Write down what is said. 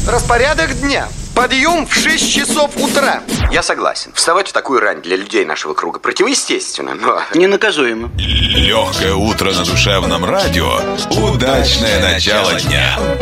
Распорядок дня. Подъем в 6 часов утра. Я согласен. Вставать в такую рань для людей нашего круга противоестественно, но ненаказуемо. Легкое утро на душевном радио. Удачное начало дня.